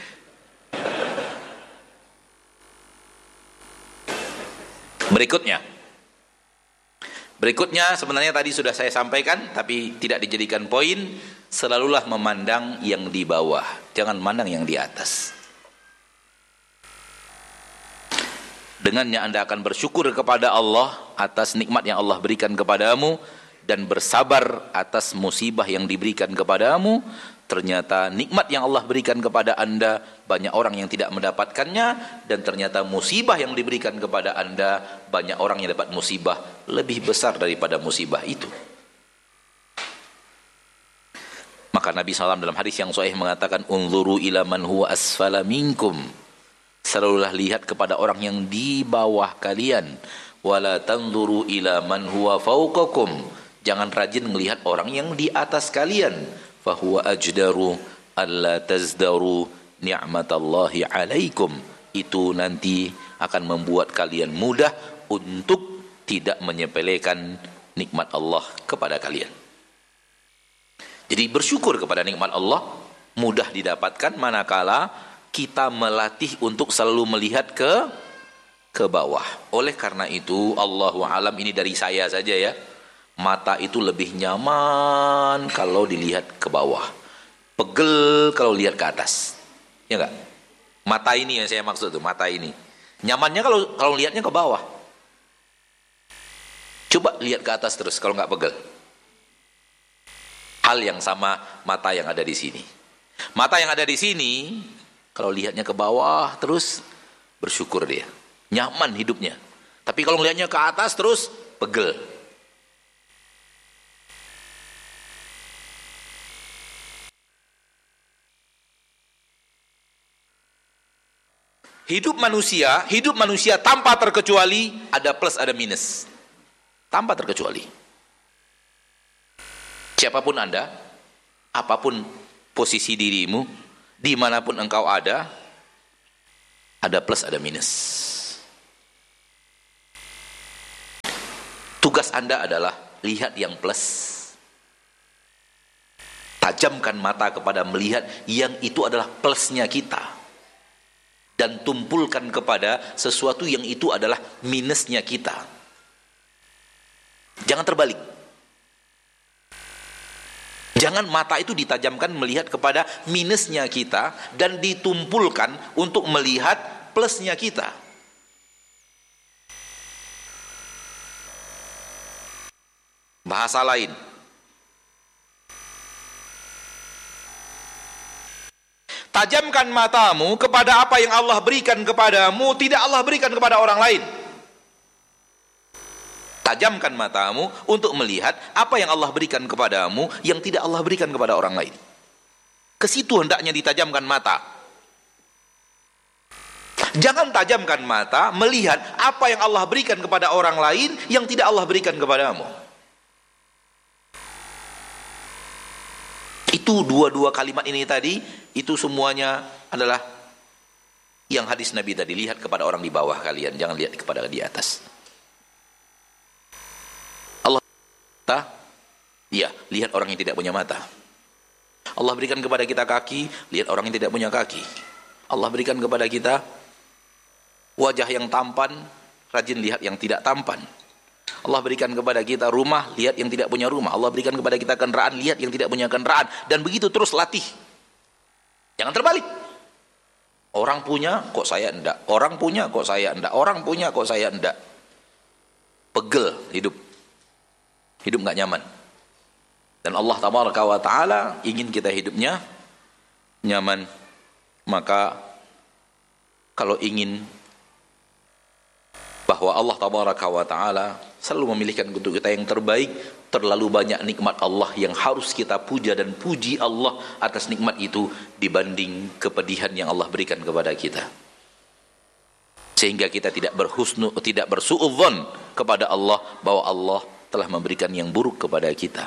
Berikutnya. Berikutnya sebenarnya tadi sudah saya sampaikan tapi tidak dijadikan poin, selalulah memandang yang di bawah, jangan memandang yang di atas. Dengannya Anda akan bersyukur kepada Allah atas nikmat yang Allah berikan kepadamu dan bersabar atas musibah yang diberikan kepadamu. Ternyata nikmat yang Allah berikan kepada Anda banyak orang yang tidak mendapatkannya, dan ternyata musibah yang diberikan kepada Anda banyak orang yang dapat musibah lebih besar daripada musibah itu. Maka Nabi shallallahu alaihi wasallam dalam hadis yang sahih mengatakan, unzuru ila man huwa asfala minkum. Selalulah lihat kepada orang yang di bawah kalian. Wala tanzuru ila man huwa fawqakum. Jangan rajin melihat orang yang di atas kalian. Fahuwa ajdaru alla tazdaru ni'matallahi alaikum. Itu nanti akan membuat kalian mudah untuk tidak menyepelekan nikmat Allah kepada kalian. Jadi bersyukur kepada nikmat Allah mudah didapatkan manakala kita melatih untuk selalu melihat ke ke bawah. Oleh karena itu, Allahu alam, ini dari saya saja ya, mata itu lebih nyaman kalau dilihat ke bawah, pegel kalau lihat ke atas, ya enggak? Mata ini yang saya maksud tuh, mata ini nyamannya kalau kalau lihatnya ke bawah. Coba lihat ke atas terus kalau nggak pegel. Hal yang sama mata yang ada di sini. Mata yang ada di sini kalau lihatnya ke bawah terus, bersyukur dia, nyaman hidupnya. Tapi kalau lihatnya ke atas terus, pegel. Hidup manusia, hidup manusia tanpa terkecuali ada plus ada minus. Tanpa terkecuali. Siapapun Anda, apapun posisi dirimu, dimanapun engkau ada, ada plus ada minus. Tugas Anda adalah lihat yang plus. Tajamkan mata kepada melihat yang itu adalah plusnya kita. Dan tumpulkan kepada sesuatu yang itu adalah minusnya kita. Jangan terbalik. Jangan mata itu ditajamkan melihat kepada minusnya kita dan ditumpulkan untuk melihat plusnya kita. Bahasa lain, tajamkan matamu kepada apa yang Allah berikan kepadamu, tidak Allah berikan kepada orang lain. Tajamkan matamu untuk melihat apa yang Allah berikan kepadamu yang tidak Allah berikan kepada orang lain. Ke situ hendaknya ditajamkan mata. Jangan tajamkan mata melihat apa yang Allah berikan kepada orang lain yang tidak Allah berikan kepadamu. Itu dua-dua kalimat ini tadi, itu semuanya adalah yang hadis Nabi tadi. Lihat kepada orang di bawah kalian, jangan lihat kepada di atas. Allah, ya, lihat orang yang tidak punya mata. Allah berikan kepada kita kaki, lihat orang yang tidak punya kaki. Allah berikan kepada kita wajah yang tampan, rajin lihat yang tidak tampan. Allah berikan kepada kita rumah, lihat yang tidak punya rumah. Allah berikan kepada kita kendaraan, lihat yang tidak punya kendaraan. Dan begitu terus latih. Jangan terbalik. Orang punya, kok saya enggak. Orang punya, kok saya enggak. Orang punya, kok saya enggak. Pegel hidup. Hidup enggak nyaman. Dan Allah tabaraka wa ta'ala ingin kita hidupnya nyaman. Maka kalau ingin bahwa Allah tabaraka wa ta'ala selalu memilihkan untuk kita yang terbaik, terlalu banyak nikmat Allah yang harus kita puja dan puji Allah atas nikmat itu dibanding kepedihan yang Allah berikan kepada kita. Sehingga kita tidak berhusnu, tidak bersuudzon kepada Allah bahwa Allah telah memberikan yang buruk kepada kita.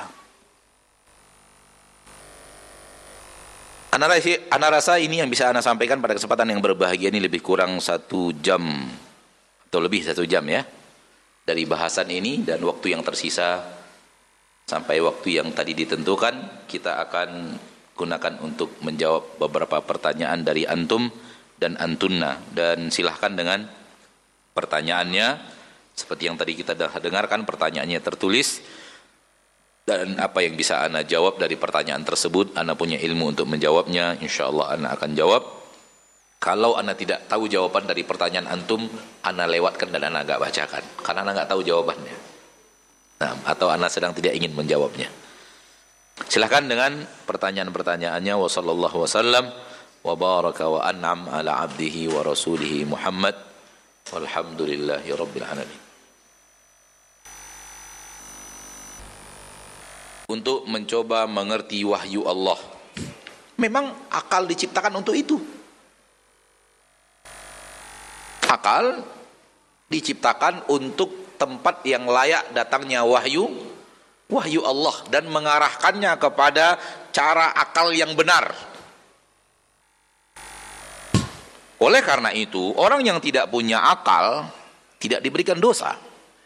Ana rasa, ana rasa ini yang bisa ana sampaikan pada kesempatan yang berbahagia ini lebih kurang satu jam atau lebih satu jam ya. Dari bahasan ini, dan waktu yang tersisa sampai waktu yang tadi ditentukan kita akan gunakan untuk menjawab beberapa pertanyaan dari antum dan antunna. Dan silahkan dengan pertanyaannya seperti yang tadi kita dengarkan, pertanyaannya tertulis, dan apa yang bisa ana jawab dari pertanyaan tersebut, ana punya ilmu untuk menjawabnya, insyaallah ana akan jawab. Kalau ana tidak tahu jawaban dari pertanyaan antum, ana lewatkan dan ana agak bacakan, karena ana nggak tahu jawabannya. Nah, atau ana sedang tidak ingin menjawabnya. Silahkan dengan pertanyaan-pertanyaannya. Wa sallallahu wasallam wa baraka wa an'am ala abdihi wa rasulihi Muhammad walhamdulillahi rabbil alamin. Untuk mencoba mengerti wahyu Allah. Memang akal diciptakan untuk itu. Akal diciptakan untuk tempat yang layak datangnya wahyu wahyu Allah dan mengarahkannya kepada cara akal yang benar. Oleh karena itu, orang yang tidak punya akal tidak diberikan dosa.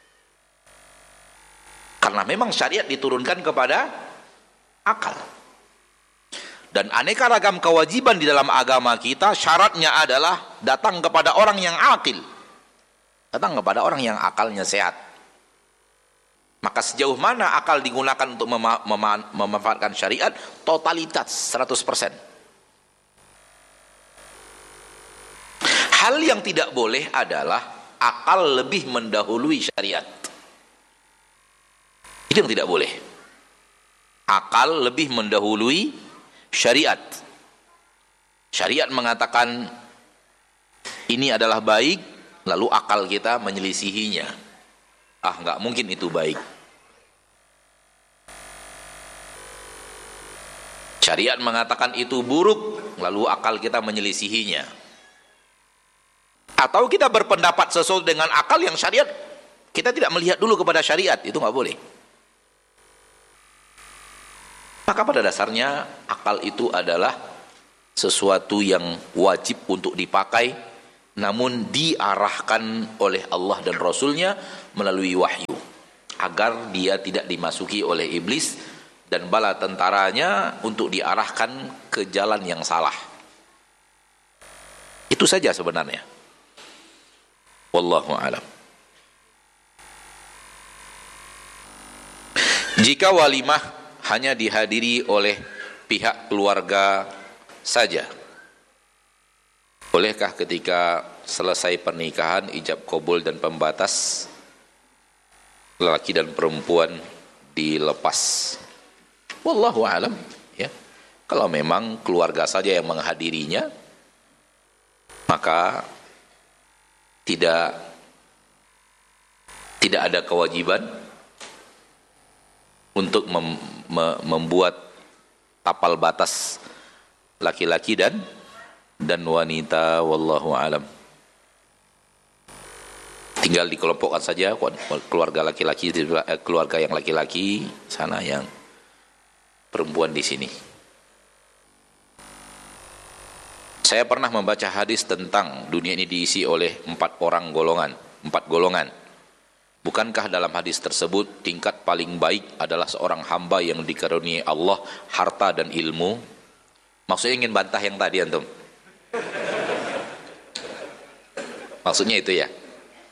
Karena memang syariat diturunkan kepada akal. Dan aneka ragam kewajiban di dalam agama kita, syaratnya adalah datang kepada orang yang akil. Datang kepada orang yang akalnya sehat. Maka sejauh mana akal digunakan untuk mema mema memanfaatkan syariat, totalitas seratus persen. Hal yang tidak boleh adalah akal lebih mendahului syariat. Itu yang tidak boleh. Akal lebih mendahului syariat. Syariat mengatakan ini adalah baik, lalu akal kita menyelisihinya. Ah, nggak mungkin itu baik. Syariat mengatakan itu buruk, lalu akal kita menyelisihinya. Atau kita berpendapat sesuai dengan akal yang syariat, kita tidak melihat dulu kepada syariat, itu nggak boleh. Maka pada dasarnya akal itu adalah sesuatu yang wajib untuk dipakai, namun diarahkan oleh Allah dan Rasulnya melalui wahyu. agar dia tidak dimasuki oleh iblis dan bala tentaranya untuk diarahkan ke jalan yang salah. Itu saja sebenarnya. Wallahu a'lam. Jika walimah hanya dihadiri oleh pihak keluarga saja, bolehkah ketika selesai pernikahan ijab kabul dan pembatas lelaki dan perempuan dilepas? Wallahu a'lam, ya. Kalau memang keluarga saja yang menghadirinya, maka tidak tidak ada kewajiban untuk mem, me, membuat tapal batas laki-laki dan dan wanita. Wallahu alam. Tinggal dikelompokkan saja keluarga laki-laki, keluarga yang laki-laki sana, yang perempuan di sini. Saya pernah membaca hadis tentang dunia ini diisi oleh empat orang golongan, empat golongan. Bukankah dalam hadis tersebut tingkat paling baik adalah seorang hamba yang dikaruniai Allah harta dan ilmu? Maksudnya ingin bantah yang tadi antum? Maksudnya itu ya?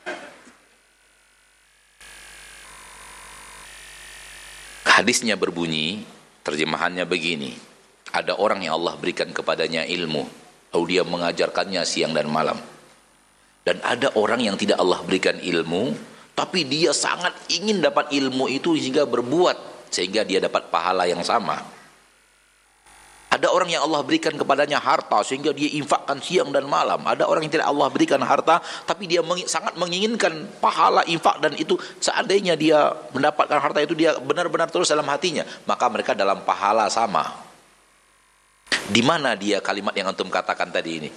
Hadisnya berbunyi, terjemahannya begini: ada orang yang Allah berikan kepadanya ilmu, lalu dia mengajarkannya siang dan malam. Dan ada orang yang tidak Allah berikan ilmu, tapi dia sangat ingin dapat ilmu itu sehingga berbuat, sehingga dia dapat pahala yang sama. Ada orang yang Allah berikan kepadanya harta sehingga dia infakkan siang dan malam. Ada orang yang tidak Allah berikan harta, tapi dia meng, sangat menginginkan pahala infak, dan itu seandainya dia mendapatkan harta itu dia benar-benar terus dalam hatinya, maka mereka dalam pahala sama. Di mana dia kalimat yang antum katakan tadi ini?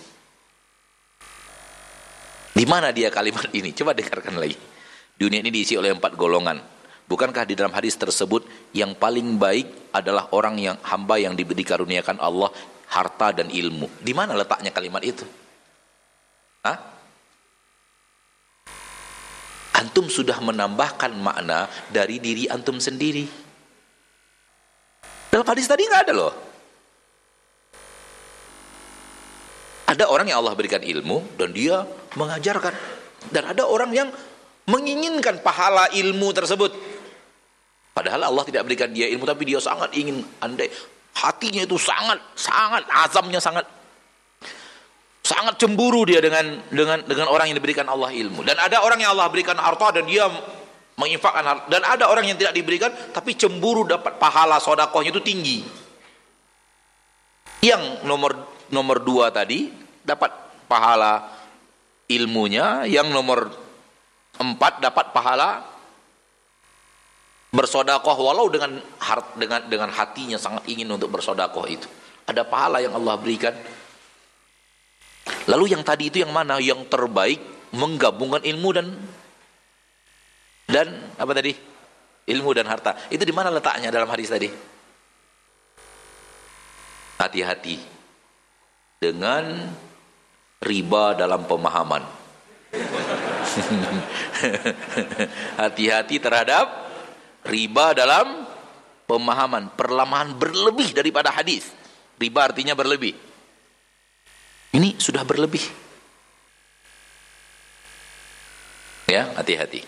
Di mana dia kalimat ini? Coba dengarkan lagi. Dunia ini diisi oleh empat golongan. Bukankah di dalam hadis tersebut yang paling baik adalah orang yang hamba yang dikaruniakan Allah harta dan ilmu? Di mana letaknya kalimat itu? Hah? Antum sudah menambahkan makna dari diri antum sendiri. Dalam hadis tadi nggak ada loh. Ada orang yang Allah berikan ilmu dan dia mengajarkan, dan ada orang yang menginginkan pahala ilmu tersebut. Padahal Allah tidak berikan dia ilmu, tapi dia sangat ingin, andai hatinya itu sangat sangat azamnya sangat sangat cemburu dia dengan dengan dengan orang yang diberikan Allah ilmu. Dan ada orang yang Allah berikan harta dan dia menginfakkan harta, dan ada orang yang tidak diberikan tapi cemburu dapat pahala sedekahnya itu tinggi. Yang nomor nomor dua tadi dapat pahala ilmunya, yang nomor empat dapat pahala bersedekah walau dengan hart, dengan dengan hatinya sangat ingin untuk bersedekah itu. Ada pahala yang Allah berikan. Lalu yang tadi itu yang mana? Yang terbaik menggabungkan ilmu dan dan apa tadi? Ilmu dan harta. Itu di mana letaknya dalam hadis tadi? Hati-hati dengan riba dalam pemahaman. Hati-hati terhadap riba dalam pemahaman. Perlamahan berlebih daripada hadis. Riba artinya berlebih. Ini sudah berlebih. Ya, hati-hati.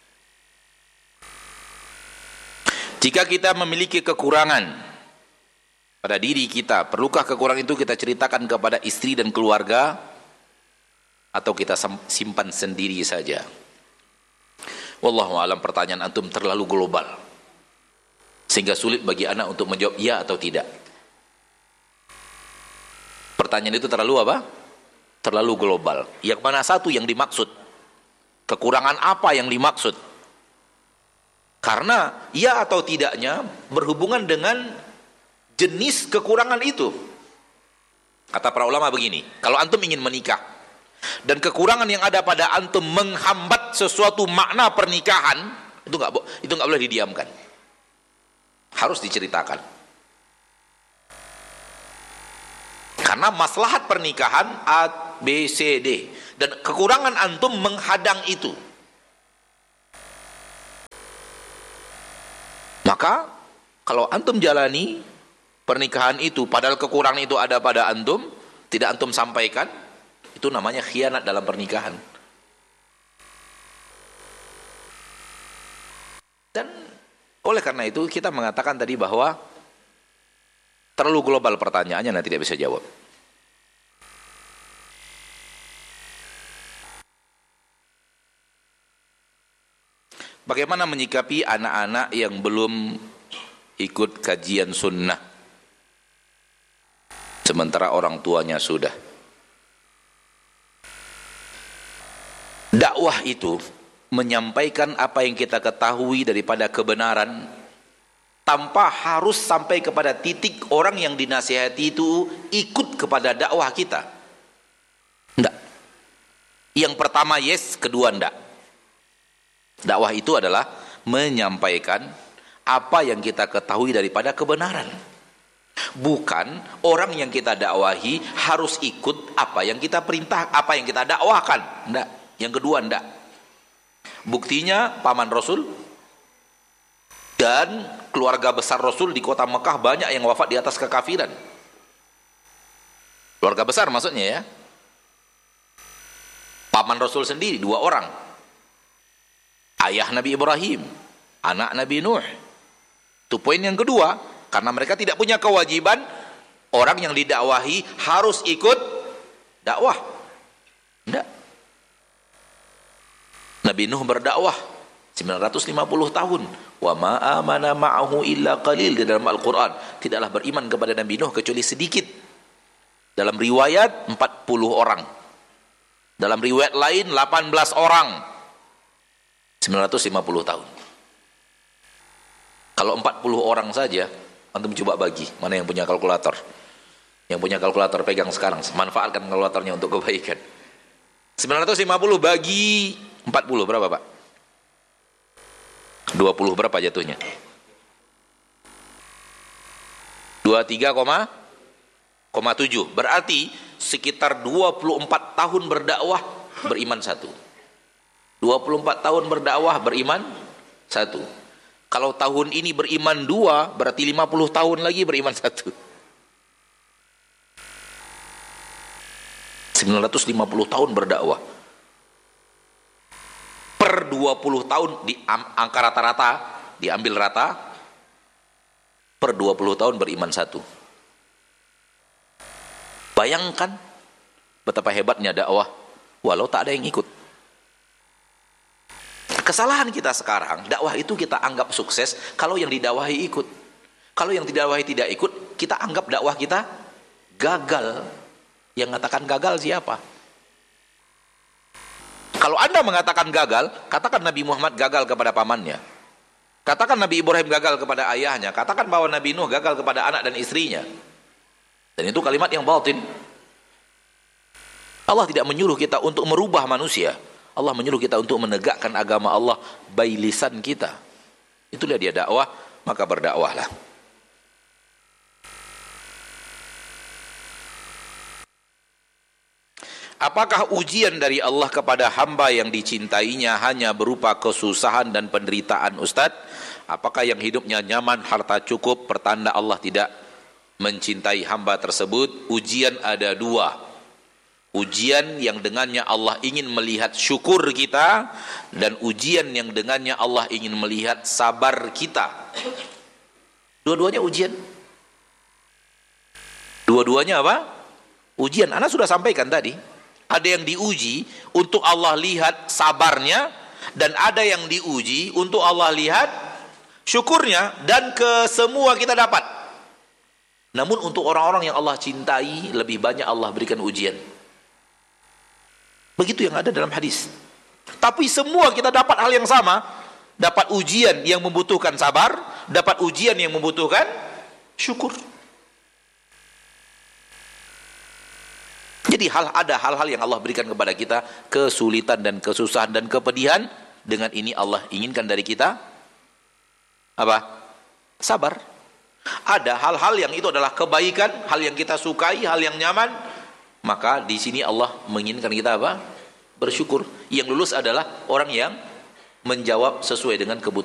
Jika kita memiliki kekurangan pada diri kita, perlukah kekurangan itu kita ceritakan kepada istri dan keluarga, atau kita simpan sendiri saja? Wallahu alam. Pertanyaan antum terlalu global sehingga sulit bagi anak untuk menjawab ya atau tidak. Pertanyaan itu terlalu apa? Terlalu global. Yang mana satu yang dimaksud? Kekurangan apa yang dimaksud? Karena ya atau tidaknya berhubungan dengan jenis kekurangan itu. Kata para ulama begini, kalau antum ingin menikah dan kekurangan yang ada pada antum menghambat sesuatu makna pernikahan, itu nggak itu nggak boleh didiamkan, harus diceritakan. Karena maslahat pernikahan A, B, C, D, dan kekurangan antum menghadang itu. Maka kalau antum jalani pernikahan itu, padahal kekurangan itu ada pada antum, tidak antum sampaikan, itu namanya khianat dalam pernikahan. Dan oleh karena itu kita mengatakan tadi bahwa terlalu global pertanyaannya, nanti tidak bisa jawab. Bagaimana menyikapi anak-anak yang belum ikut kajian sunnah, sementara orang tuanya sudah? Dakwah itu menyampaikan apa yang kita ketahui daripada kebenaran, tanpa harus sampai kepada titik orang yang dinasihati itu ikut kepada dakwah kita. Enggak. Yang pertama yes, kedua enggak. Dakwah itu adalah menyampaikan apa yang kita ketahui daripada kebenaran. Bukan orang yang kita dakwahi harus ikut apa yang kita perintah, apa yang kita dakwahkan. Enggak. Yang kedua enggak. Buktinya paman Rasul dan keluarga besar Rasul di kota Mekah banyak yang wafat di atas kekafiran. Keluarga besar maksudnya ya. Paman Rasul sendiri dua orang. Ayah Nabi Ibrahim, anak Nabi Nuh. Itu poin yang kedua. Karena mereka tidak punya kewajiban, orang yang didakwahi harus ikut dakwah. Tidak. Nabi Nuh berdakwah sembilan ratus lima puluh tahun. Wa ma amana ma'ahu illa qalil, di dalam Al-Quran. Tidaklah beriman kepada Nabi Nuh kecuali sedikit. Dalam riwayat empat puluh orang. Dalam riwayat lain delapan belas orang. sembilan ratus lima puluh tahun. Kalau empat puluh orang saja, antum coba bagi, mana yang punya kalkulator? Yang punya kalkulator pegang sekarang, manfaatkan kalkulatornya untuk kebaikan. sembilan ratus lima puluh bagi empat puluh berapa, Pak? dua puluh berapa jatuhnya? dua puluh tiga koma tujuh. Berarti sekitar dua puluh empat tahun berdakwah, beriman satu. dua puluh empat tahun berdakwah, beriman satu. Kalau tahun ini beriman dua, berarti lima puluh tahun lagi beriman satu. sembilan ratus lima puluh tahun berdakwah. Per dua puluh tahun, di angka rata-rata, diambil rata, per dua puluh tahun beriman satu. Bayangkan betapa hebatnya dakwah, walau tak ada yang ikut. Kesalahan kita sekarang, dakwah itu kita anggap sukses kalau yang didakwahi ikut. Kalau yang didakwahi tidak ikut, kita anggap dakwah kita gagal. Yang mengatakan gagal siapa? Kalau Anda mengatakan gagal, katakan Nabi Muhammad gagal kepada pamannya. Katakan Nabi Ibrahim gagal kepada ayahnya. Katakan bahwa Nabi Nuh gagal kepada anak dan istrinya. Dan itu kalimat yang batin. Allah tidak menyuruh kita untuk merubah manusia. Allah menyuruh kita untuk menegakkan agama Allah by lisan kita. Itulah dia dakwah, maka berdakwahlah. Apakah ujian dari Allah kepada hamba yang dicintainya hanya berupa kesusahan dan penderitaan, Ustaz? Apakah yang hidupnya nyaman, harta cukup, pertanda Allah tidak mencintai hamba tersebut? Ujian ada dua. Ujian yang dengannya Allah ingin melihat syukur kita, dan ujian yang dengannya Allah ingin melihat sabar kita. Dua-duanya ujian. Dua-duanya apa? Ujian. Ana sudah sampaikan tadi. Ada yang diuji untuk Allah lihat sabarnya, dan ada yang diuji untuk Allah lihat syukurnya, dan ke semua kita dapat. Namun untuk orang-orang yang Allah cintai, lebih banyak Allah berikan ujian. Begitu yang ada dalam hadis. Tapi semua kita dapat hal yang sama. Dapat ujian yang membutuhkan sabar, dapat ujian yang membutuhkan syukur. Jadi hal ada hal-hal yang Allah berikan kepada kita, kesulitan dan kesusahan dan kepedihan. Dengan ini Allah inginkan dari kita apa? Sabar. Ada hal-hal yang itu adalah kebaikan, hal yang kita sukai, hal yang nyaman. Maka di sini Allah menginginkan kita apa? Bersyukur. Yang lulus adalah orang yang menjawab sesuai dengan kebutuhan